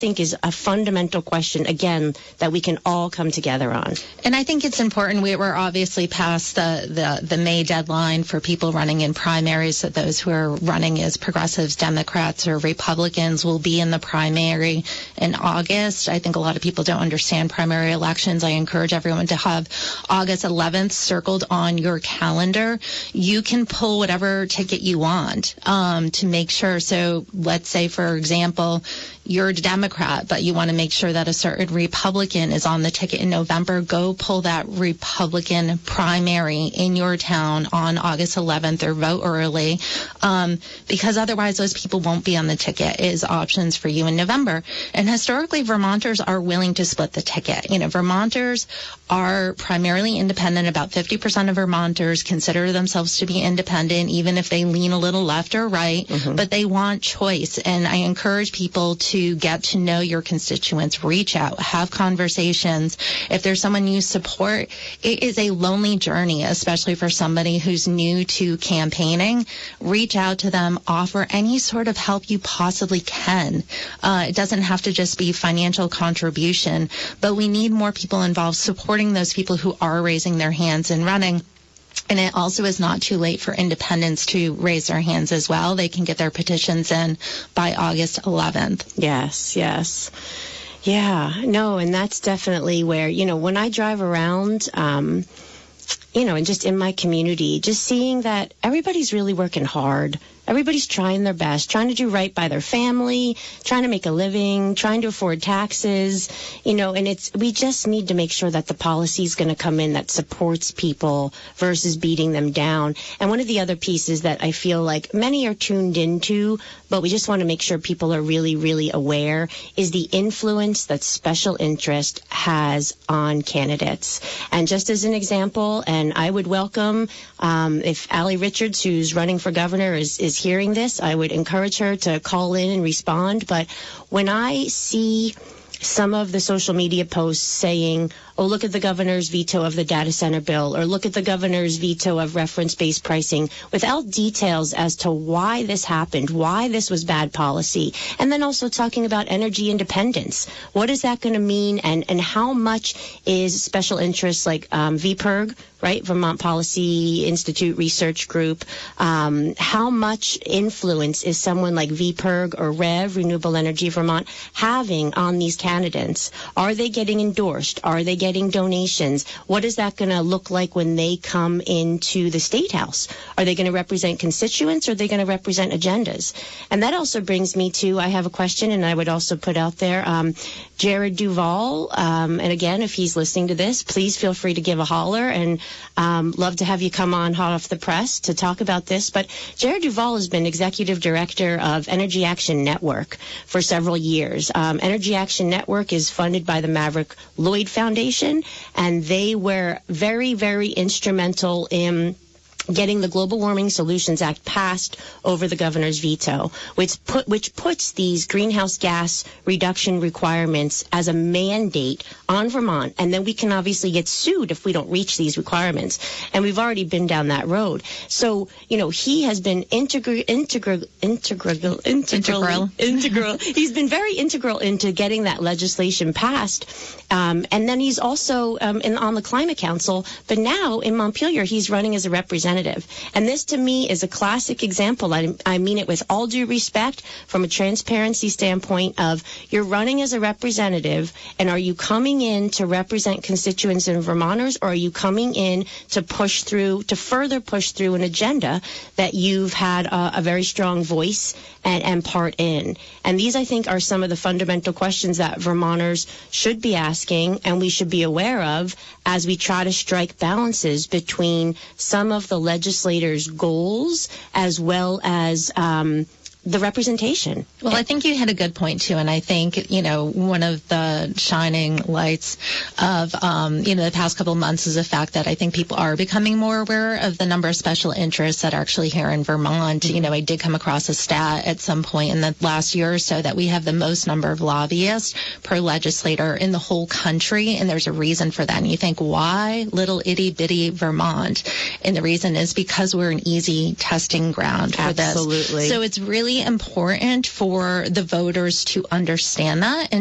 think is a fundamental question, again, that we can all come together on. And I think it's important. We're obviously past the May deadline for people running in primaries, so those who are running as progressives, Democrats, or Republicans will be in the primary in August. I think a lot of people don't understand primary elections. I encourage everyone to have August 11th circled on your calendar. You can pull whatever ticket you want to make sure. So let's say, for example, you're a Democrat, but you want to make sure that a certain Republican is on the ticket in November. Go pull that Republican primary in your town on August 11th or vote early, because otherwise those people won't be on the ticket is options for you in November. And historically, Vermonters are willing to split the ticket. You know, Vermonters are primarily independent. About 50% of Vermonters consider themselves to be independent, even if they lean a little left or right, but they want choice. And I encourage people to get to know your constituents, reach out, have conversations. If there's someone you support, it is a lonely journey, especially for somebody who's new to campaigning. Reach out to them, offer any sort of help you possibly can. It doesn't have to just be financial contribution, but we need more people involved supporting those people who are raising their hands and running. And it also is not too late for independents to raise their hands as well. They can get their petitions in by August 11th. Yes, yes. Yeah, no, and that's definitely where, you know, when I drive around, you know, and just in my community, just seeing that everybody's really working hard. Everybody's trying their best, trying to do right by their family, trying to make a living, trying to afford taxes, you know, and we just need to make sure that the policy is going to come in that supports people versus beating them down. And one of the other pieces that I feel like many are tuned into, but we just want to make sure people are really, really aware, is the influence that special interest has on candidates. And just as an example, and I would welcome, if Allie Richards, who's running for governor, is hearing this, I would encourage her to call in and respond. But when I see some of the social media posts saying, oh, look at the governor's veto of the data center bill, or look at the governor's veto of reference-based pricing, without details as to why this happened, why this was bad policy, and then also talking about energy independence. What is that going to mean, and how much is special interests like VPIRG, right, Vermont Policy Institute Research Group, how much influence is someone like VPIRG or REV, Renewable Energy Vermont, having on these candidates? Are they getting endorsed? Are they getting donations? What is that going to look like when they come into the State House? Are they going to represent constituents, or are they going to represent agendas? And that also brings me to, I have a question, and I would also put out there, Jared Duval, and again, if he's listening to this, please feel free to give a holler, and love to have you come on hot off the press to talk about this. But Jared Duval has been executive director of Energy Action Network for several years. Energy Action Network is funded by the Maverick Lloyd Foundation, and they were very, very instrumental in getting the Global Warming Solutions Act passed over the governor's veto, which puts these greenhouse gas reduction requirements as a mandate on Vermont. And then we can obviously get sued if we don't reach these requirements. And we've already been down that road. So, you know, he has been integral. He's been very integral into getting that legislation passed. And then he's also on the Climate Council. But now in Montpelier, he's running as a representative. And this, to me, is a classic example. I mean it with all due respect, from a transparency standpoint of, you're running as a representative, and are you coming in to represent constituents and Vermonters, or are you coming in to further push through an agenda that you've had a very strong voice and part in? And these, I think, are some of the fundamental questions that Vermonters should be asking, and we should be aware of as we try to strike balances between some of the legislators' goals as well as the representation. Well, I think you had a good point, too. And I think, you know, one of the the shining lights of, the past couple of months is the fact that I think people are becoming more aware of the number of special interests that are actually here in Vermont. I did come across a stat at some point in the last year or so that we have the most number of lobbyists per legislator in the whole country, and there's a reason for that. And you think, why little itty bitty Vermont? And the reason is because we're an easy testing ground for this. Absolutely. So it's really important for the voters to understand that and